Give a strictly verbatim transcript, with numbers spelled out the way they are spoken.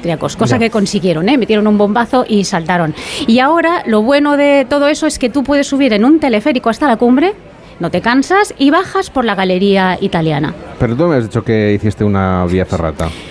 austríacos, cosa Ya. que consiguieron, ¿eh? Metieron un bombazo y saltaron. Y ahora lo bueno de todo eso es que tú puedes subir en un teleférico hasta la cumbre, no te cansas y bajas por la galería italiana. Pero tú me has dicho que hiciste una vía ferrata.